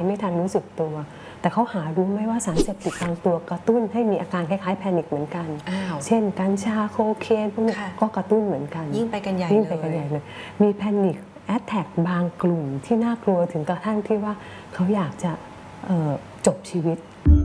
ไม่ทันรู้สึกตัวแต่เขาหารู้ไหมว่าสารเสพติดบางตัวกระตุ้นให้มีอาการคล้ายๆแพนิคเหมือนกันเช่นกัญชาโคเคนพวกนี้ก็กระตุ้นเหมือนกันยิ่งไปกันใหญ่เลยมีแพนิคแอทแทกบางกลุ่มที่น่ากลัวถึงกระทั่งที่ว่าเขาอยากจะจบชีวิต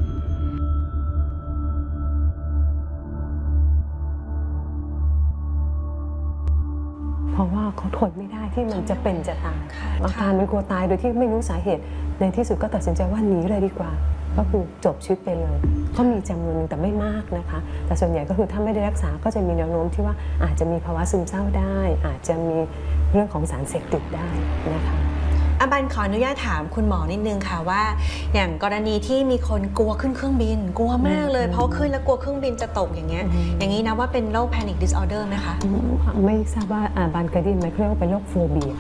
เพราะว่าเขาทนไม่ได้ที่มันจะเป็นจะตายอาการมันกลัวตายโดยที่ไม่รู้สาเหตุในที่สุดก็ตัดสินใจว่าหนีเลยดีกว่าก็คือจบชีวิตไปเลยก็มีจำนวนนึงแต่ไม่มากนะคะแต่ส่วนใหญ่ก็คือถ้าไม่ได้รักษาก็จะมีแนวโน้มที่ว่าอาจจะมีภาวะซึมเศร้าได้อาจจะมีเรื่องของสารเสพติดได้นะคะอาบันขออนุญาตถามคุณหมอนิดนึงค่ะว่าอย่างกรณีที่มีคนกลัวขึ้นเครื่องบินกลัวมากเลยเพราะขึ้นแล้วกลัวเครื่องบินจะตกอย่างนี้นะว่าเป็นโรค panic disorder ไหมคะไม่ทราบว่าบันเคยได้ยินไหมเรียกว่าเป็นโรคโฟเบีย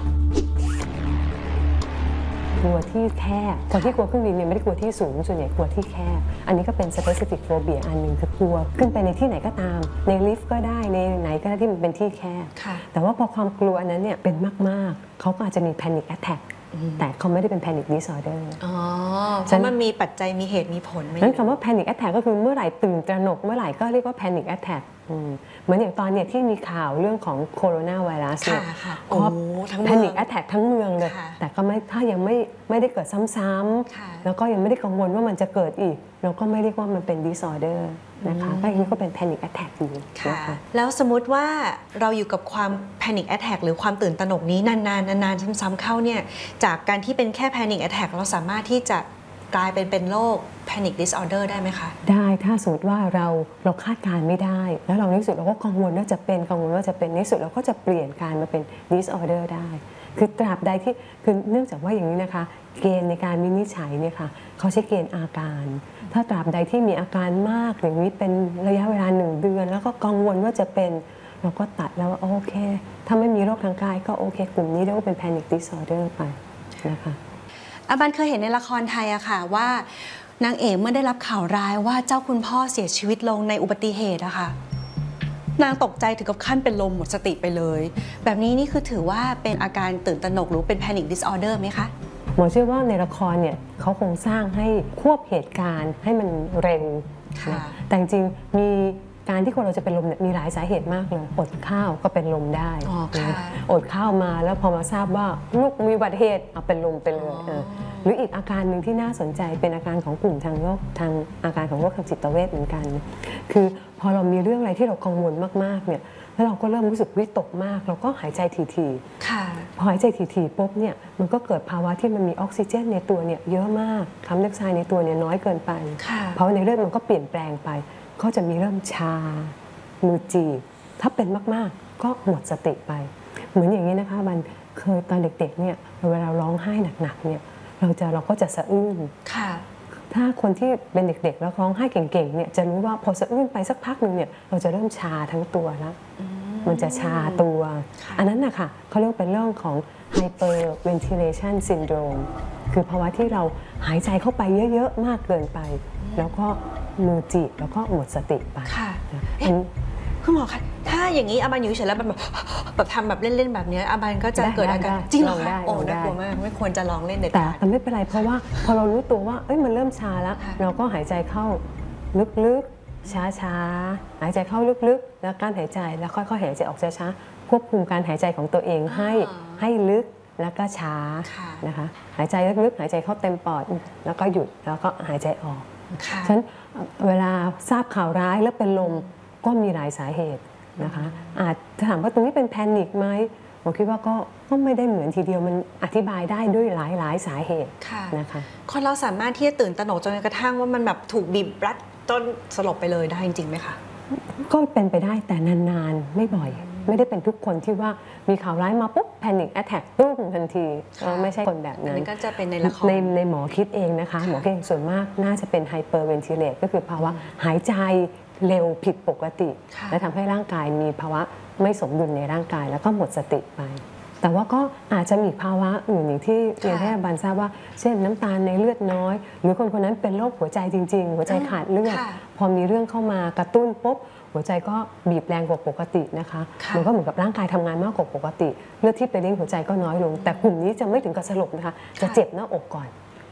กลัวที่แคบคนที่กลัวเครื่องบินเนี่ยไม่ได้กลัวที่สูงส่วนใหญ่กลัวที่แคบอันนี้ก็เป็น specific phobia อันนึงคือกลัวขึ้นไปในที่ไหนก็ตามในลิฟต์ก็ได้ในไหนก็ได้ที่มันเป็นที่แคบแต่ว่าพอความกลัวอันนั้นเนี่ยเป็นมากๆเขาก็อาจจะมี panic attackแต่เขาไม่ได้เป็น panic disorder เพราะมันมีปัจจัยมีเหตุมีผลนั้นคำว่า panic attack ก็คือเมื่อไหร่ตื่นตระหนกเมื่อไหร่ก็เรียกว่า panic attack เหมือนอย่างตอนเนี่ยที่มีข่าวเรื่องของโคโรนาไวรัสเนี่ยแพนิคแอทแทกทั้งเมืองเลยแต่ก็ไม่ถ้ายังไม่ได้เกิดซ้ำๆแล้วก็ยังไม่ได้กังวลว่ามันจะเกิดอีกเราก็ไม่เรียกว่ามันเป็น disorder นะคะก็อย่างนี้ก็เป็น panic attack อยู่นะคะแล้วสมมติว่าเราอยู่กับความ panic attack หรือความตื่นตระหนกนี้นานๆซ้ำๆเข้าเนี่ยจากการที่เป็นแค่ panic attack เราสามารถที่จะกลายเป็นโรค panic disorder ได้ไหมคะได้ถ้าสมมติว่าเราคาดการณ์ไม่ได้แล้วเราในที่สุดเราก็กังวลว่าจะเป็นในที่สุดเราก็จะเปลี่ยนการมาเป็น disorder ได้คือตราบใดที่คือเนื่องจากว่าอย่างนี้นะคะเกณฑ์ในการวินิจฉัยเนี่ยค่ะเขาใช้เกณฑ์อาการถ้าตราบใดที่มีอาการมากอย่างนี้เป็นระยะเวลา1 เดือนแล้วก็กังวลว่าจะเป็นเราก็ตัดแล้วว่าโอเคถ้าไม่มีโรคทางกายก็โอเคกลุ่มนี้เรียกว่าเป็น panic disorder ไปนะคะอาบันเคยเห็นในละครไทยอะค่ะว่านางเอกเมื่อได้รับข่าวร้ายว่าเจ้าคุณพ่อเสียชีวิตลงในอุบัติเหตุอะค่ะนางตกใจถึงกับขั้นเป็นลมหมดสติไปเลยแบบนี้นี่คือถือว่าเป็นอาการตื่นตระหนกหรือเป็น panic disorder ไหมคะหมอเชื่อว่าในละครเนี่ยเขาคงสร้างให้ควบเหตุการณ์ให้มันเร็วแต่จริงๆมีการที่คนเราจะเป็นลมเนี่ยมีหลายสาเหตุมากเลยอดข้าวก็เป็นลมได้อดข้าวมาแล้วพอมาทราบว่าลูกมีอุบัติเหตุเอาเป็นลมเป็นเลยหรืออีกอาการหนึ่งที่น่าสนใจเป็นอาการของกลุ่มทางโรคทางอาการของโรคทางจิตเวชเหมือนกันคือพอเรามีเรื่องอะไรที่เรากังวลมากๆเนี่ยแล้วเราก็เริ่มรู้สึกวิตกมากเราก็หายใจถี่ๆพอหายใจถี่ๆปุ๊บเนี่ยมันก็เกิดภาวะที่มันมีออกซิเจนในตัวเนี่ยเยอะมากคาร์บอนไดออกไซด์ในตัวเนี่ยน้อยเกินไปเพราะในเลือดมันก็เปลี่ยนแปลงไปก็จะมีเริ่มชามือจีบถ้าเป็นมากๆก็หมดสติไปเหมือนอย่างนี้นะคะมันเคยตอนเด็กๆเนี่ยเวลาร้องไห้หนักๆเนี่ยเราก็จะสะอื้นถ้าคนที่เป็นเด็กๆแล้วร้องไห้เก่งๆเนี่ยจะรู้ว่าพอสะอื้นไปสักพักหนึ่งเนี่ยเราจะเริ่มชาทั้งตัวแล้วมันจะชาตัวอันนั้นนะคะเขาเรียกเป็นเรื่องของ hyperventilation syndrome คือภาวะที่เราหายใจเข้าไปเยอะๆมากเกินไปแล้วก็มือจีบแล้วก็หมดสติไปคุณหมอคะถ้าอย่างนี้อาบันอยู่เฉยแล้วแบบทำแบบเล่นๆแบบนี้อาบันก็จะเกิดอาการจริงเหรอคะโอ้น่ากลัวมากไม่ควรจะลองเล่นเด็ดขาดแต่ไม่เป็นไรเพราะว่าพอเรารู้ตัวว่ามันเริ่มชาแล้วเราก็หายใจเข้าลึกๆช้าๆหายใจเข้าลึกๆแล้วการหายใจแล้วค่อยๆหายใจออกช้าๆควบคุมการหายใจของตัวเองให้ลึกแล้วก็ช้านะคะหายใจลึกๆหายใจเข้าเต็มปอดแล้วก็หยุดแล้วก็หายใจออกฉะนั้นเวลาทราบข่าวร้ายแล้วเป็นลมก็มีหลายสาเหตุนะคะอาจจะถามว่าตรงนี้เป็นแพนิคไหมผมคิดว่าก็ไม่ได้เหมือนทีเดียวมันอธิบายได้ด้วยหลายสาเหตุนะคะคนเราสามารถที่จะตื่นตระหนกจนกระทั่งว่ามันแบบถูกบีบรัดจนสลบไปเลยได้จริงไหมคะก็เป็นไปได้แต่นานๆไม่บ่อยไม่ได้เป็นทุกคนที่ว่ามีข่าวร้ายมาปุ๊บแพนิคแอทแทกตุ้มทันทีไม่ใช่คนแบบนั้นก็จะเป็นในละครในหมอคิดเองนะคะหมอเก่งส่วนมากน่าจะเป็นไฮเปอร์เวนทิเลตก็คือภาวะหายใจเร็วผิดปกติและทำให้ร่างกายมีภาวะไม่สมดุลในร่างกายแล้วก็หมดสติไปแต่ว่าก็อาจจะมีภาวะอื่นอย่างที่เรียนให้อาบันทราบว่าเช่นน้ำตาลในเลือดน้อยหรือคนนั้นเป็นโรคหัวใจจริงๆหัวใจขาดเลือดพอมีเรื่องเข้ามากระตุ้นปุ๊บหัวใจก็บีบแรงกว่าปกตินะคะมันก็เหมือนกับร่างกายทำงานมากกว่าปกติเลือดที่ไปเลี้ยงหัวใจก็น้อยลงแต่กลุ่มนี้จะไม่ถึงกับสลบนะคะจะเจ็บหน้าอกก่อน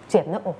เจ็บหน้าอก